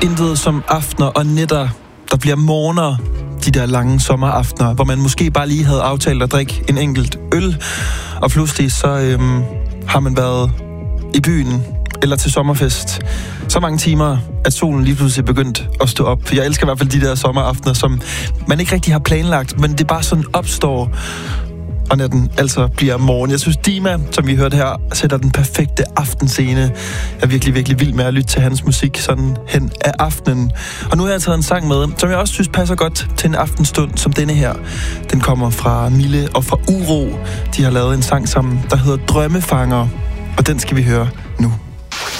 Intet som aftener og nætter, der bliver morgener, de der lange sommeraftener, hvor man måske bare lige havde aftalt at drikke en enkelt øl, og pludselig så har man været i byen eller til sommerfest så mange timer, at solen lige pludselig er begyndt at stå op. Jeg elsker i hvert fald de der sommeraftener, som man ikke rigtig har planlagt, men det bare sådan opstår, og natten altså bliver morgen. Jeg synes, Dima, som vi hørte her, sætter den perfekte aftenscene. Jeg er virkelig, virkelig vild med at lytte til hans musik sådan hen af aftenen. Og nu har jeg taget en sang med, som jeg også synes passer godt til en aftenstund som denne her. Den kommer fra Mille og fra Uro. De har lavet en sang sammen, der hedder Drømmefanger, og den skal vi høre nu.